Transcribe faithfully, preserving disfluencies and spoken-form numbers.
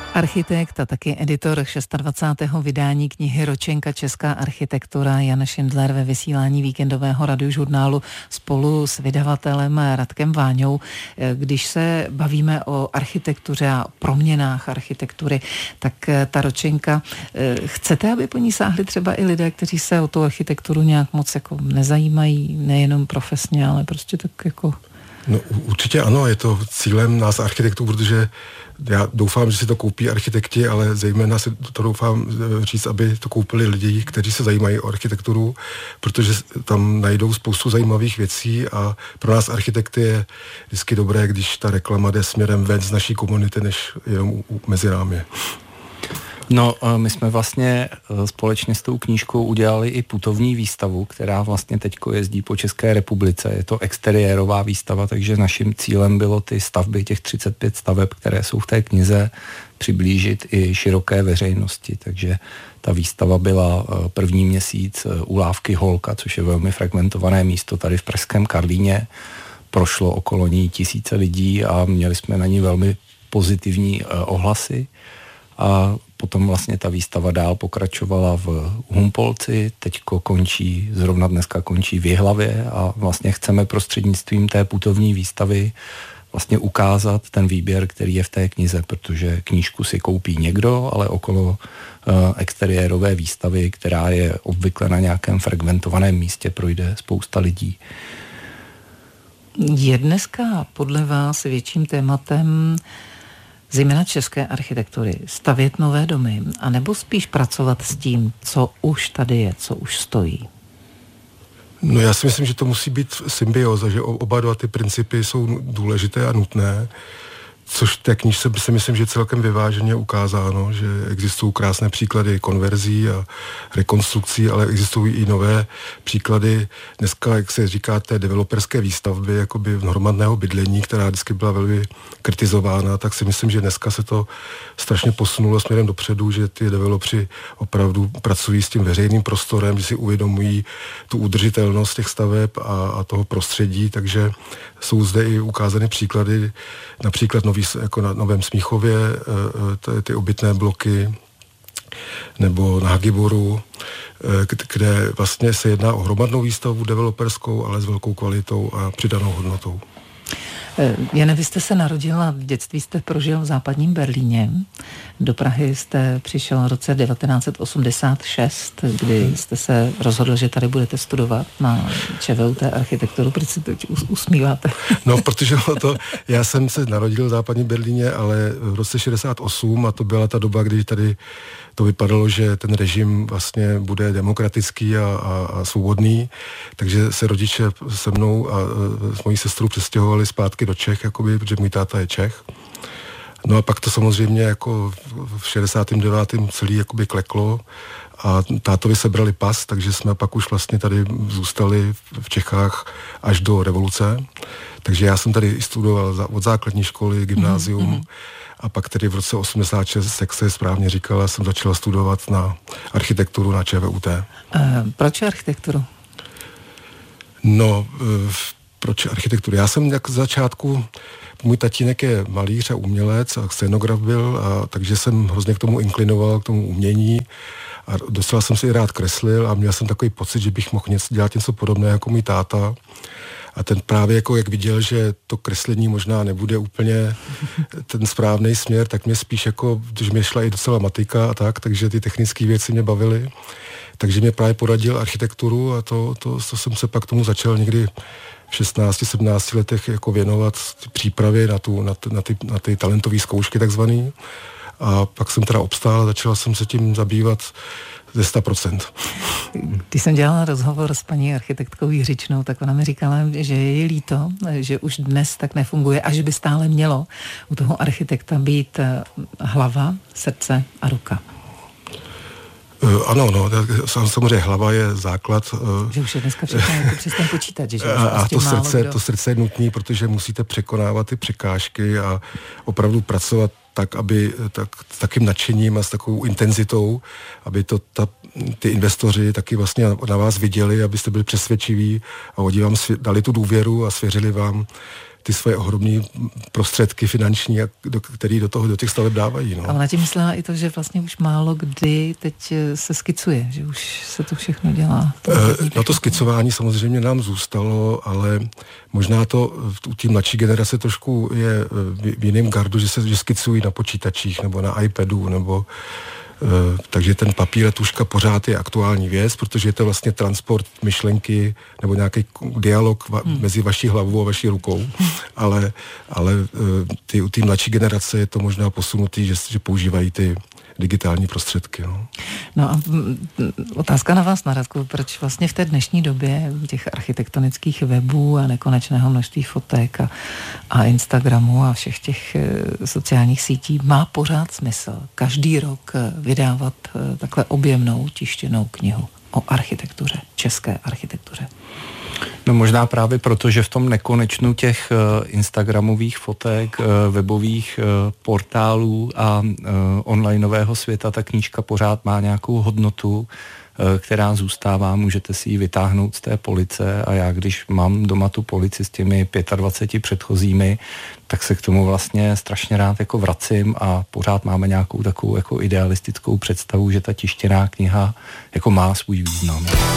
Architekt a taky editor dvacátého šestého vydání knihy Ročenka Česká architektura Jan Šindler ve vysílání víkendového radiožurnálu spolu s vydavatelem Radkem Váňou. Když se bavíme o architektuře a proměnách architektury, tak ta Ročenka, chcete, aby po ní sáhli třeba i lidé, kteří se o tu architekturu nějak moc jako nezajímají, nejenom profesně, ale prostě tak jako... No určitě ano, je to cílem nás architektů, protože já doufám, že si to koupí architekti, ale zejména si to doufám říct, aby to koupili lidi, kteří se zajímají o architekturu, protože tam najdou spoustu zajímavých věcí a pro nás architekty je vždycky dobré, když ta reklama jde směrem ven z naší komunity, než jenom mezi námi. No, my jsme vlastně společně s tou knížkou udělali i putovní výstavu, která vlastně teďko jezdí po České republice. Je to exteriérová výstava, takže naším cílem bylo ty stavby, těch třicet pět staveb, které jsou v té knize, přiblížit i široké veřejnosti. Takže ta výstava byla první měsíc u Lávky Holka, což je velmi fragmentované místo tady v pražském Karlíně. Prošlo okolo ní tisíce lidí a měli jsme na ní velmi pozitivní ohlasy. A potom vlastně ta výstava dál pokračovala v Humpolci, teďko končí, zrovna dneska končí v Jihlavě a vlastně chceme prostřednictvím té putovní výstavy vlastně ukázat ten výběr, který je v té knize, protože knížku si koupí někdo, ale okolo uh, exteriérové výstavy, která je obvykle na nějakém fragmentovaném místě, projde spousta lidí. Je dneska podle vás větším tématem zejména české architektury stavět nové domy, anebo spíš pracovat s tím, co už tady je, co už stojí? No já si myslím, že to musí být symbioza, že oba dva ty principy jsou důležité a nutné, což v té knížce si myslím, že celkem vyváženě ukázáno, že existují krásné příklady konverzí a rekonstrukcí, ale existují i nové příklady dneska, jak se říká, té developerské výstavby, jakoby hromadného bydlení, která vždycky byla velmi kritizována, tak si myslím, že dneska se to strašně posunulo směrem dopředu, že ty developři opravdu pracují s tím veřejným prostorem, že si uvědomují tu udržitelnost těch staveb a, a toho prostředí, takže jsou zde i ukázány příklady, například nový, jako na Novém Smíchově, ty, ty obytné bloky, nebo na Hagiboru, kde vlastně se jedná o hromadnou výstavu developerskou, ale s velkou kvalitou a přidanou hodnotou. Jane, vy jste se narodila, v dětství jste prožil v západním Berlíně. Do Prahy jste přišel v roce devatenáct set osmdesát šest, kdy jste se rozhodl, že tady budete studovat na ČVUT architekturu. Proč se teď usmíváte? No, protože to, já jsem se narodil v západním Berlíně, ale v roce šedesát osm a to byla ta doba, kdy tady to vypadalo, že ten režim vlastně bude demokratický a, a, a svobodný, takže se rodiče se mnou a s mojí sestrou přestěhovali zpátky do Čech, jakoby, protože můj táta je Čech. No a pak to samozřejmě jako v šedesátém devátém celý jakoby kleklo a tátovi sebrali pas, takže jsme pak už vlastně tady zůstali v Čechách až do revoluce. Takže já jsem tady studoval od základní školy, gymnázium, mm-hmm. a pak tedy v roce osmdesát šest, jak se správně říkala, jsem začala studovat na architekturu na ČVUT. E, proč architekturu? No, e, proč architekturu? Já jsem jak z začátku, můj tatínek je malíř a umělec a scenograf byl, a takže jsem hrozně k tomu inklinoval, k tomu umění a docela jsem si i rád kreslil a měl jsem takový pocit, že bych mohl něco, dělat něco podobného jako můj táta. A ten právě jako jak viděl, že to kreslení možná nebude úplně ten správný směr, tak mě spíš jako, když mě šla i docela matika a tak, takže ty technické věci mě bavily. Takže mě právě poradil architekturu a to, to, to jsem se pak tomu začal někdy v šestnácti sedmnácti letech jako věnovat přípravě na, tu, na, t, na, ty, na ty talentové zkoušky takzvaný. A pak jsem teda obstál a začal jsem se tím zabývat ze sto procent. Když jsem dělala rozhovor s paní architektkou Jiřičnou, tak ona mi říkala, že je jí líto, že už dnes tak nefunguje a že by stále mělo u toho architekta být hlava, srdce a ruka. Uh, ano, no, samozřejmě hlava je základ. Uh, že už je dneska všechno jako přes ten počítač. Že a a to, srdce, to srdce je nutný, protože musíte překonávat ty překážky a opravdu pracovat tak, aby tak, s takým nadšením a s takovou intenzitou, aby to ta, ty investoři taky vlastně na vás viděli, abyste byli přesvědčiví a oni vám svě, dali tu důvěru a svěřili vám ty svoje ohromné prostředky finanční, které do toho, do těch staveb dávají. No. A ona tím myslela i to, že vlastně už málo kdy teď se skicuje, že už se to všechno dělá. E, no to skicování samozřejmě nám zůstalo, ale možná to u té mladší generace trošku je v jiném gardu, že se že skicují na počítačích nebo na iPadu, nebo Uh, takže ten papír a tužka pořád je aktuální věc, protože je to vlastně transport myšlenky nebo nějaký dialog va- hmm. mezi vaší hlavou a vaší rukou, ale, ale uh, ty, u té mladší generace je to možná posunutý, že, že používají ty digitální prostředky. No. No a otázka na vás, Radku, proč vlastně v té dnešní době těch architektonických webů a nekonečného množství fotek a, a Instagramu a všech těch sociálních sítí má pořád smysl každý rok vydávat takhle objemnou tištěnou knihu o architektuře, české architektuře? No možná právě proto, že v tom nekonečnu těch uh, instagramových fotek, uh, webových uh, portálů a uh, onlineového světa ta knížka pořád má nějakou hodnotu, uh, která zůstává, můžete si ji vytáhnout z té police a já, když mám doma tu polici s těmi dvaceti pěti předchozími, tak se k tomu vlastně strašně rád jako vracím a pořád máme nějakou takovou jako idealistickou představu, že ta tištěná kniha jako má svůj význam.